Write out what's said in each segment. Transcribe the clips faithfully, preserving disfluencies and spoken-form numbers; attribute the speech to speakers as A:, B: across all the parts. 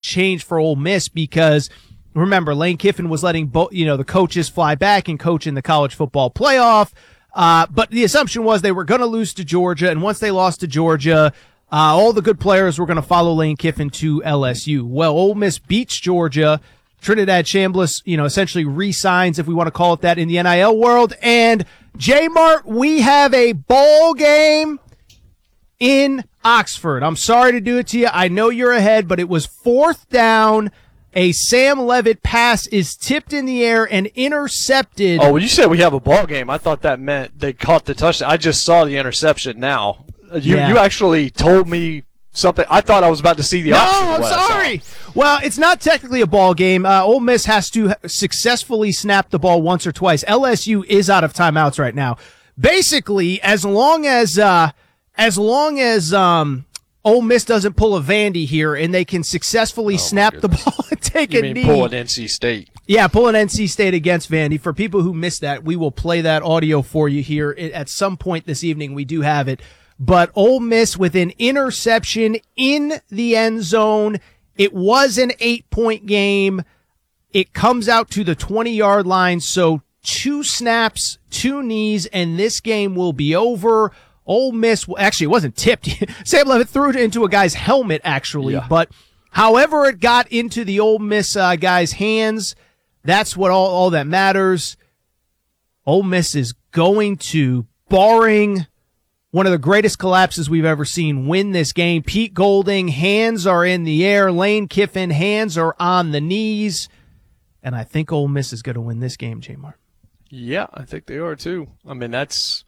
A: changed for Ole Miss because remember, Lane Kiffin was letting both, you know, the coaches fly back and coach in the college football playoff. Uh, but the assumption was they were going to lose to Georgia. And once they lost to Georgia, uh, all the good players were going to follow Lane Kiffin to L S U. Well, Ole Miss beats Georgia. Trinidad Chambliss, you know, essentially re-signs, if we want to call it that, in the N I L world. And J-Mart, we have a bowl game in Oxford. I'm sorry to do it to you. I know you're ahead, but it was fourth down. A Sam Levitt pass is tipped in the air and intercepted.
B: Oh, when you said we have a ball game, I thought that meant they caught the touchdown. I just saw the interception now. You
A: yeah.
B: you actually told me something. I thought I was about to see the
A: no,
B: option.
A: No, I'm sorry. Well, it's not technically a ball game. Uh, Ole Miss has to successfully snap the ball once or twice. L S U is out of timeouts right now. Basically, as long as uh, as long as um, Ole Miss doesn't pull a Vandy here and they can successfully oh snap the ball and take
B: you
A: a
B: mean
A: knee.
B: Pull an N C State.
A: Yeah, pull an N C State against Vandy. For people who missed that, we will play that audio for you here at some point this evening. We do have it. But Ole Miss with an interception in the end zone. It was an eight-point game. It comes out to the twenty-yard line, so two snaps, two knees, and this game will be over. Ole Miss, well, actually, it wasn't tipped. Sam Levitt threw it into a guy's helmet, actually. Yeah. But however it got into the Ole Miss uh, guy's hands, that's what all, all that matters. Ole Miss is going to, barring one of the greatest collapses we've ever seen, win this game. Pete Golding, hands are in the air. Lane Kiffin, hands are on the knees. And I think Ole Miss is going to win this game, J-Mar.
B: Yeah, I think they are too. I mean, that's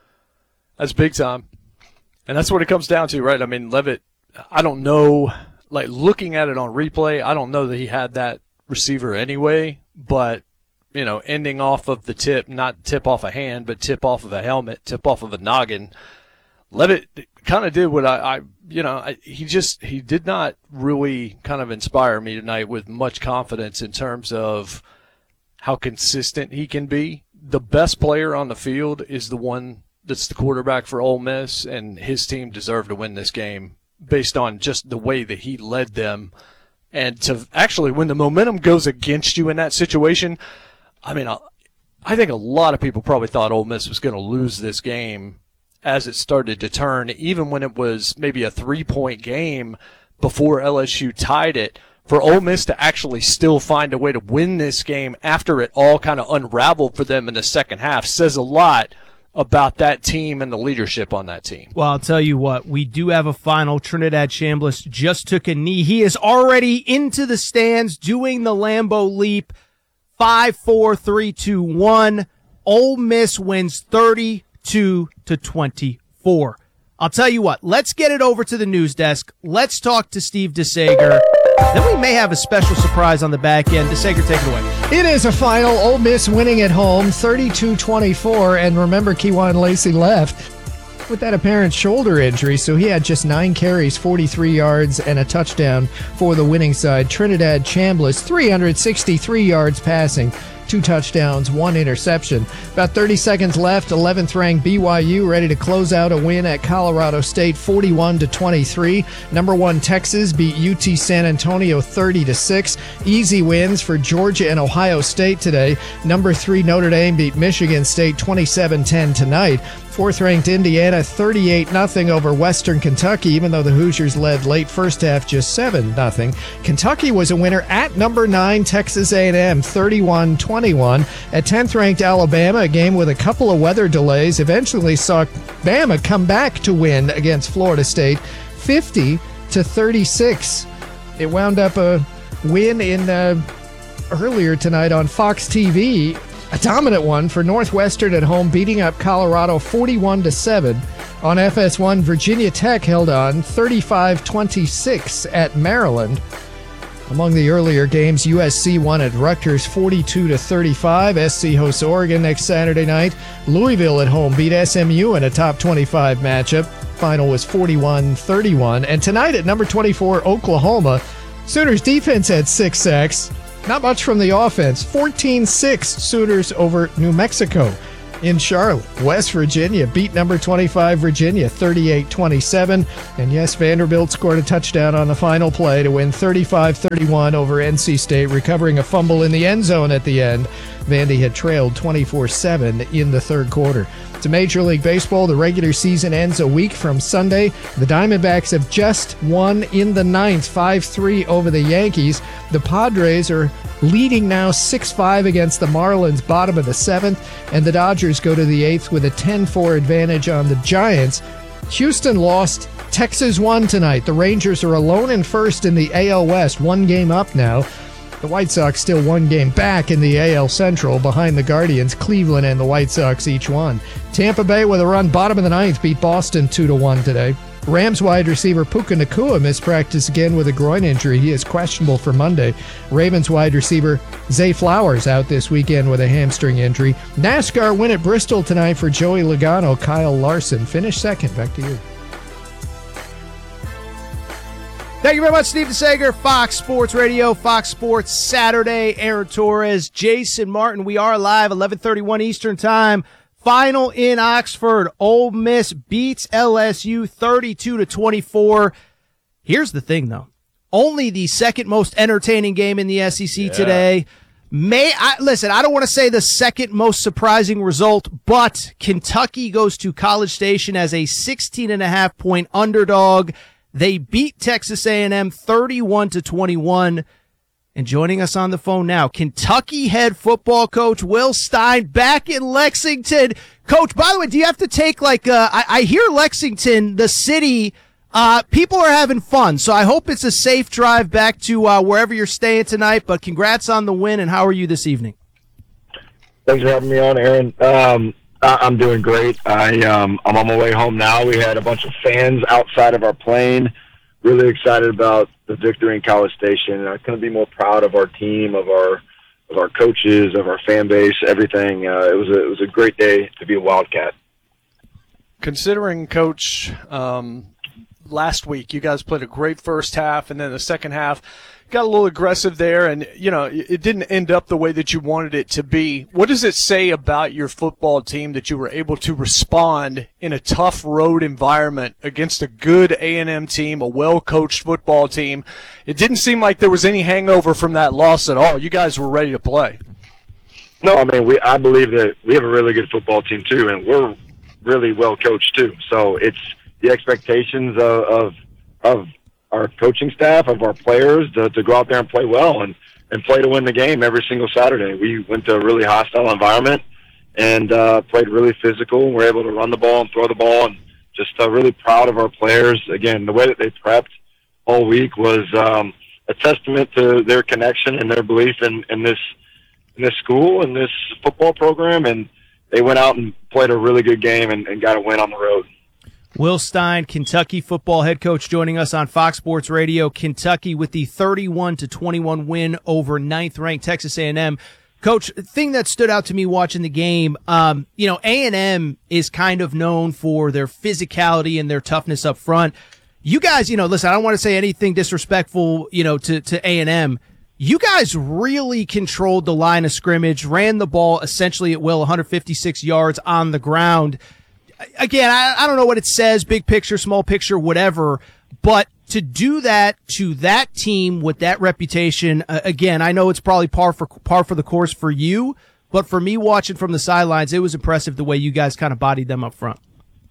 B: that's big time. And that's what it comes down to, right? I mean, Levitt, I don't know, like looking at it on replay, I don't know that he had that receiver anyway, but you know, ending off of the tip, not tip off a hand, but tip off of a helmet, tip off of a noggin. Levitt kind of did what I, I you know, I, he just, he did not really kind of inspire me tonight with much confidence in terms of how consistent he can be. The best player on the field is the one that's the quarterback for Ole Miss, and his team deserved to win this game based on just the way that he led them. And to actually, when the momentum goes against you in that situation, I mean, I think a lot of people probably thought Ole Miss was going to lose this game as it started to turn, even when it was maybe a three-point game before L S U tied it. For Ole Miss to actually still find a way to win this game after it all kind of unraveled for them in the second half says a lot about that team and the leadership on that team.
A: Well, I'll tell you what, we do have a final. Trinidad Chambliss just took a knee. He is already into the stands doing the Lambeau leap. Five, four, three, two, one. Ole Miss wins thirty-two to twenty-four. I'll tell you what, let's get it over to the news desk. Let's talk to Steve DeSager. Then we may have a special surprise on the back end. DeSager, take it away.
C: It is a final. Ole Miss winning at home, thirty-two twenty-four. And remember, Kejuan Lacey left with that apparent shoulder injury, so he had just nine carries, forty-three yards, and a touchdown for the winning side. Trinidad Chambliss, three hundred sixty-three yards passing, two touchdowns, one interception. About thirty seconds left, eleventh ranked B Y U ready to close out a win at Colorado State, forty-one to twenty-three. Number one Texas beat U T San Antonio thirty to six. Easy wins for Georgia and Ohio State today. Number three Notre Dame beat Michigan State twenty-seven ten tonight. Fourth ranked Indiana thirty-eight nothing over Western Kentucky, even though the Hoosiers led late first half just seven nothing. Kentucky was a winner at number nine Texas A and M, thirty-one twenty-one. At tenth ranked Alabama, a game with a couple of weather delays, eventually saw Bama come back to win against Florida State, fifty to thirty-six. It wound up a win in uh, earlier tonight on Fox T V. A dominant one for Northwestern at home, beating up Colorado forty-one to seven. On F S one, Virginia Tech held on thirty-five twenty-six at Maryland. Among the earlier games, U S C won at Rutgers forty-two to thirty-five. S C hosts Oregon next Saturday night. Louisville at home beat S M U in a top twenty-five matchup. Final was forty-one thirty-one. And tonight at number twenty-four, Oklahoma, Sooners defense had six sacks. Not much from the offense. fourteen six Sooners over New Mexico. In Charlotte, West Virginia beat number twenty-five Virginia thirty-eight twenty-seven. And yes, Vanderbilt scored a touchdown on the final play to win thirty-five thirty-one over N C State, recovering a fumble in the end zone at the end. Vandy had trailed twenty-four seven in the third quarter. To Major League Baseball, the regular season ends a week from Sunday. The Diamondbacks have just won in the ninth, five three over the Yankees. The Padres are leading now six five against the Marlins, bottom of the seventh. And the Dodgers go to the eighth with a ten four advantage on the Giants. Houston lost. Texas won tonight. The Rangers are alone in first in the A L West, one game up now. The White Sox still one game back in the A L Central behind the Guardians. Cleveland and the White Sox each won. Tampa Bay with a run bottom of the ninth beat Boston two to one today. Rams wide receiver Puka Nacua missed practice again with a groin injury. He is questionable for Monday. Ravens wide receiver Zay Flowers out this weekend with a hamstring injury. NASCAR win at Bristol tonight for Joey Logano. Kyle Larson finished second. Back to you.
A: Thank you very much, Steve DeSager, Fox Sports Radio, Fox Sports Saturday. Aaron Torres, Jason Martin. We are live, eleven thirty-one Eastern Time. Final in Oxford. Ole Miss beats L S U thirty-two to twenty-four. Here's the thing, though. Only the second most entertaining game in the S E C yeah. today. May I listen, I don't want to say the second most surprising result, but Kentucky goes to College Station as a sixteen and a half point underdog. They beat Texas A and M thirty-one to twenty-one. And joining us on the phone now, Kentucky head football coach Will Stein back in Lexington. Coach, by the way, do you have to take like, uh, I, I hear Lexington, the city, uh, people are having fun. So I hope it's a safe drive back to uh, wherever you're staying tonight. But congrats on the win. And how are you this evening?
D: Thanks for having me on, Aaron. Um, I'm doing great. I, um, I'm on my way home now. We had a bunch of fans outside of our plane. Really excited about the victory in College Station. I couldn't be more proud of our team, of our of our coaches, of our fan base, everything. Uh, it was a, it was a great day to be a Wildcat.
B: Considering, Coach, um, last week you guys played a great first half, and then the second half got a little aggressive there, and, you know, it didn't end up the way that you wanted it to be. What does it say about your football team that you were able to respond in a tough road environment against a good A and M team, a well-coached football team? It didn't seem like there was any hangover from that loss at all. You guys were ready to play.
D: No, I mean, we I believe that we have a really good football team, too, and we're really well-coached, too. So it's the expectations of of, of our coaching staff, of our players, to, to go out there and play well and, and play to win the game every single Saturday. We went to a really hostile environment and uh, played really physical. We were able to run the ball and throw the ball, and just uh, really proud of our players. Again, the way that they prepped all week was um, a testament to their connection and their belief in, in this in this school and this football program, and they went out and played a really good game and, and got a win on the road.
A: Will Stein, Kentucky football head coach, joining us on Fox Sports Radio. Kentucky with the thirty-one to twenty-one win over ninth-ranked Texas A and M. Coach, the thing that stood out to me watching the game, um, you know, A and M is kind of known for their physicality and their toughness up front. You guys, you know, listen, I don't want to say anything disrespectful, you know, to, to A and M. You guys really controlled the line of scrimmage, ran the ball essentially at will, one hundred fifty-six yards on the ground. Again, I, I don't know what it says, big picture, small picture, whatever, but to do that to that team with that reputation, uh, again, I know it's probably par for par for the course for you, but for me watching from the sidelines, it was impressive the way you guys kind of bodied them up front.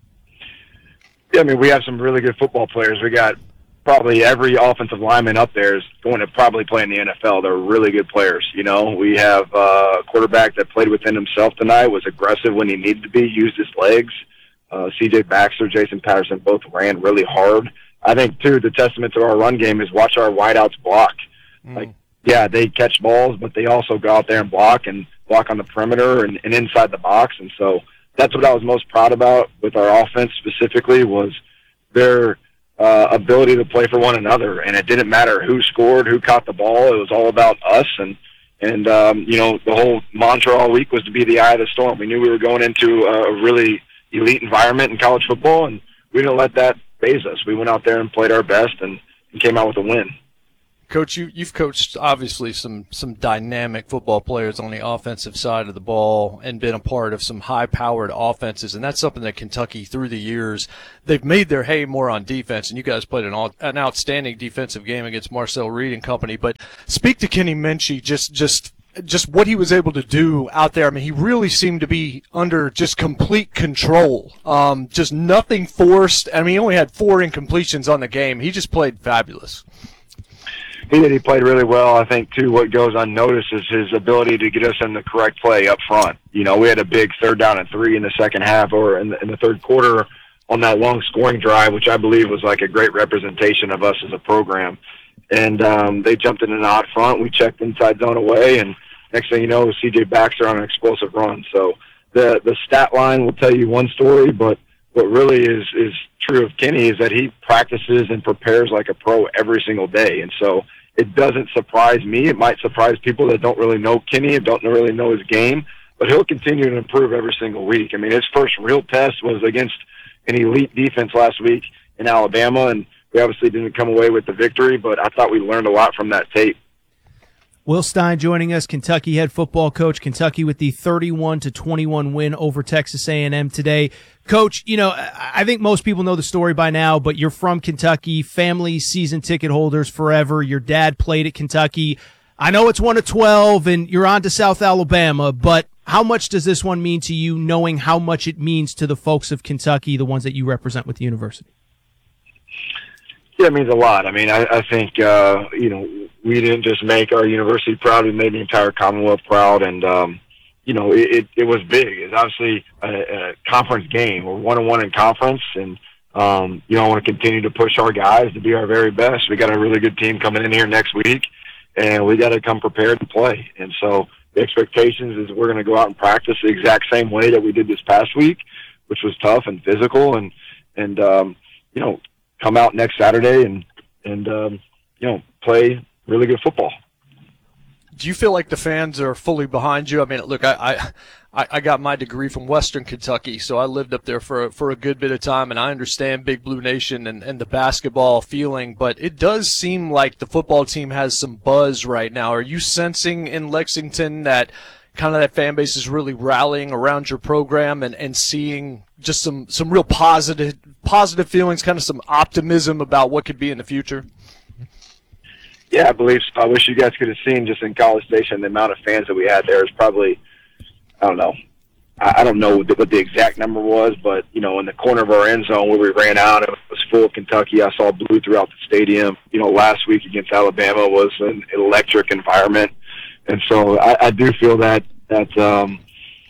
D: Yeah, I mean, we have some really good football players. We got probably every offensive lineman up there is going to probably play in the N F L. They're really good players. You know, we have uh, a quarterback that played within himself tonight, was aggressive when he needed to be, used his legs. Uh, C J Baxter, Jason Patterson both ran really hard. I think, too, the testament to our run game is watch our wideouts block. Mm. Like, yeah, they catch balls, but they also go out there and block and block on the perimeter and, and inside the box. And so that's what I was most proud about with our offense specifically was their uh, ability to play for one another. And it didn't matter who scored, who caught the ball. It was all about us. And, and um, you know, the whole mantra all week was to be the eye of the storm. We knew we were going into a really elite environment in college football, and we didn't let that phase us. We went out there and played our best and, and came out with a win.
B: Coach, you, you've coached obviously some, some dynamic football players on the offensive side of the ball and been a part of some high-powered offenses, and that's something that Kentucky, through the years, they've made their hay more on defense, and you guys played an, all, an outstanding defensive game against Marcel Reed and company. But speak to Kenny Minchey, just just just what he was able to do out there. I mean, he really seemed to be under just complete control, um, just nothing forced. I mean, he only had four incompletions on the game. He just played fabulous.
D: He did. He played really well. I think, too, what goes unnoticed is his ability to get us in the correct play up front. You know, we had a big third down and three in the second half or in the, in the third quarter on that long scoring drive, which I believe was like a great representation of us as a program. And um, they jumped in an odd front. We checked inside zone away, and next thing you know, it was C J Baxter on an explosive run. So the the stat line will tell you one story, but what really is is true of Kenny is that he practices and prepares like a pro every single day. And so it doesn't surprise me. It might surprise people that don't really know Kenny and don't really know his game, but he'll continue to improve every single week. I mean, his first real test was against an elite defense last week in Alabama, and we obviously didn't come away with the victory, but I thought we learned a lot from that tape.
A: Will Stein joining us, Kentucky head football coach. Kentucky with the thirty-one to twenty-one win over Texas A and M today. Coach, you know, I think most people know the story by now, but you're from Kentucky, family season ticket holders forever. Your dad played at Kentucky. I know it's one of twelve and you're on to South Alabama, but how much does this one mean to you, knowing how much it means to the folks of Kentucky, the ones that you represent with the university?
D: Yeah, it means a lot. I mean, I, I think, uh, you know, we didn't just make our university proud, we made the entire Commonwealth proud, and, um, you know, it, it, it was big. It's obviously a, a conference game. We're one and one in conference, and, um, you know, I want to continue to push our guys to be our very best. We got a really good team coming in here next week, and we got to come prepared to play. And so the expectations is we're going to go out and practice the exact same way that we did this past week, which was tough and physical, and, and um, you know, come out next Saturday and, and um, you know, play really good football.
B: Do you feel like the fans are fully behind you? I mean, look, I, I, I got my degree from Western Kentucky, so I lived up there for, for a good bit of time, and I understand Big Blue Nation and, and the basketball feeling, but it does seem like the football team has some buzz right now. Are you sensing in Lexington that kind of that fan base is really rallying around your program and, and seeing just some, some real positive positive feelings, kind of some optimism about what could be in the future?
D: Yeah, I believe so. I wish you guys could have seen just in College Station the amount of fans that we had there is probably, I don't know, I, I don't know what the, what the exact number was, but, you know, in the corner of our end zone where we ran out, it was full of Kentucky. I saw blue throughout the stadium. You know, last week against Alabama was an electric environment. And so I, I do feel that that um,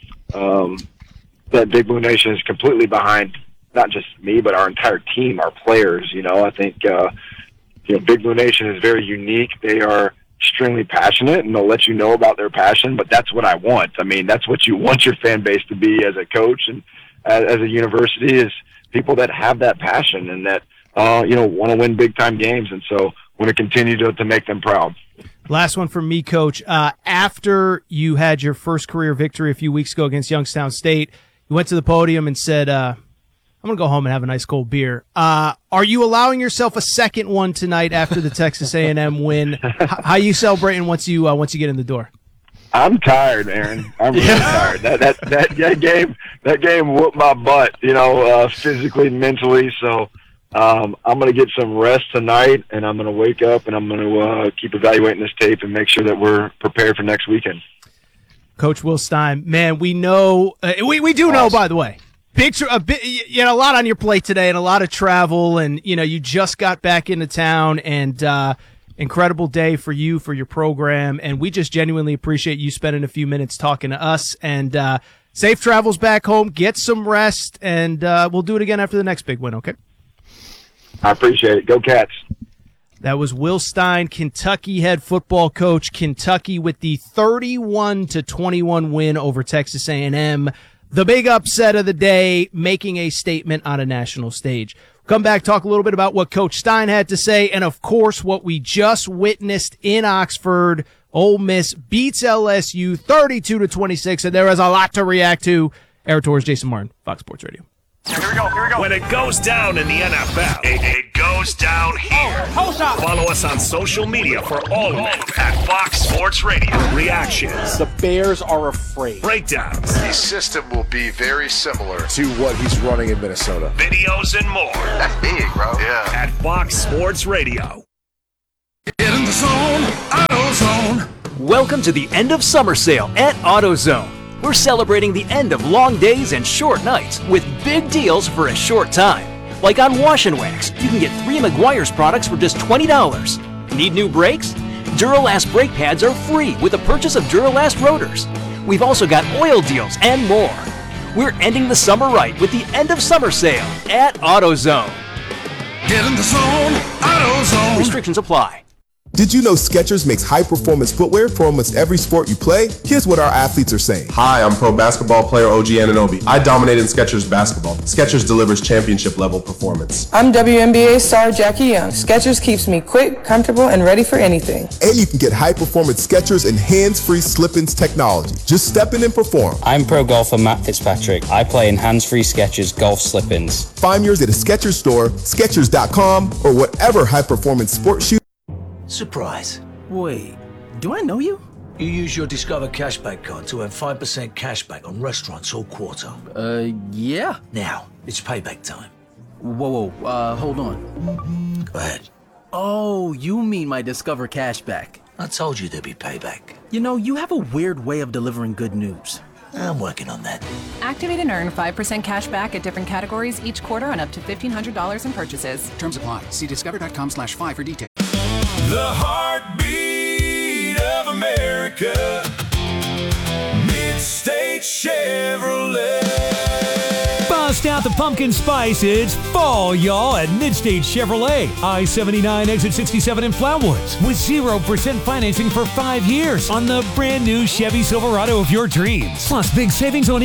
D: um, that Big Blue Nation is completely behind not just me, but our entire team, our players. You know, I think uh, you know Big Blue Nation is very unique. They are extremely passionate, and they'll let you know about their passion. But that's what I want. I mean, that's what you want your fan base to be as a coach and as, as a university, is people that have that passion and that uh, you know want to win big time games. And so want to continue to to make them proud.
A: Last one from me, Coach. Uh, after you had your first career victory a few weeks ago against Youngstown State, you went to the podium and said, uh, I'm going to go home and have a nice cold beer. Uh, are you allowing yourself a second one tonight after the Texas A and M win? H- how are you celebrating once you uh, once you get in the door?
D: I'm tired, Aaron. I'm really
B: Yeah.
D: tired. That, that that that game that game whooped my butt, you know, uh, physically and mentally. So um, I'm going to get some rest tonight, and I'm going to wake up and I'm going to uh, keep evaluating this tape and make sure that we're prepared for next weekend.
A: Coach Will Stein, man, we know uh, we we do know, by the way. Big, a bit, you know, a lot on your plate today and a lot of travel, and you know, you just got back into town, and uh, incredible day for you, for your program, and we just genuinely appreciate you spending a few minutes talking to us. And uh, safe travels back home. Get some rest, and uh, we'll do it again after the next big win. Okay?
D: I appreciate it. Go Cats.
A: That was Will Stein, Kentucky head football coach. Kentucky with the thirty-one to twenty-one win over Texas A and M. The big upset of the day, making a statement on a national stage. Come back, talk a little bit about what Coach Stein had to say, and of course, what we just witnessed in Oxford. Ole Miss beats L S U thirty-two to twenty-six, and there is a lot to react to. Eric Torres, Jason Martin, Fox Sports Radio.
E: Here we go, here we go.
F: When it goes down in the N F L, it, it goes down here.
E: Oh, up.
F: Follow us on social media for all of it at Fox Sports Radio. Reactions,
G: The Bears are afraid.
F: breakdowns,
H: The system will be very similar
I: to what he's running in Minnesota.
F: videos, and more
H: That's big, bro. Yeah.
F: at Fox Sports Radio.
J: Get in the zone, AutoZone.
K: Welcome to the end of summer sale at AutoZone. We're celebrating the end of long days and short nights with big deals for a short time. Like on Wash and Wax, you can get three Meguiar's products for just twenty dollars. Need new brakes? Duralast brake pads are free with the purchase of Duralast rotors. We've also got oil deals and more. We're ending the summer right with the end of summer sale at AutoZone.
J: Get in the zone, AutoZone.
K: Restrictions apply.
L: Did you know Skechers makes high-performance footwear for almost every sport you play? Here's what our athletes are saying.
M: Hi, I'm pro basketball player O G Anunoby. I dominate in Skechers basketball. Skechers delivers championship-level performance.
N: I'm W N B A star Jackie Young. Skechers keeps me quick, comfortable, and ready for anything.
L: And you can get high-performance Skechers and hands-free slip-ins technology. Just step in and perform.
O: I'm pro golfer Matt Fitzpatrick. I play in hands-free Skechers golf slip-ins.
L: Find yours at a Skechers store, Skechers dot com, or whatever high-performance sports shoe.
P: Surprise. Wait, do I know you? You use your Discover Cashback card to earn five percent cashback on restaurants all quarter.
Q: Uh, yeah.
P: Now, it's payback time.
Q: Whoa, whoa, uh, hold on.
P: Go ahead.
Q: Oh, you mean my Discover Cashback.
P: I told you there'd be payback.
Q: You know, you have a weird way of delivering good news.
P: I'm working on that.
R: Activate and earn five percent cash back at different categories each quarter on up to fifteen hundred dollars in purchases.
S: Terms apply. See discover.com slash five for details.
J: The heartbeat of America. Mid-State Chevrolet.
T: Bust out the pumpkin spice. It's fall, y'all, at Mid-State Chevrolet. I seventy-nine, exit sixty-seven in Flatwoods. With zero percent financing for five years on the brand new Chevy Silverado of your dreams. Plus big savings on